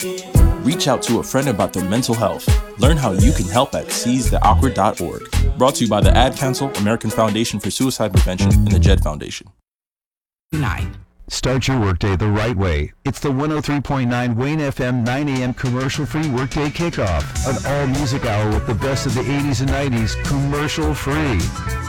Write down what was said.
Reach out to a friend about their mental health. Learn how you can help at seizetheawkward.org. Brought to you by the Ad Council, American Foundation for Suicide Prevention, and the JED Foundation. 9. Start your workday the right way. It's the 103.9 Wayne FM 9 a.m. commercial-free workday kickoff. An all-music hour with the best of the 80s and 90s, commercial-free.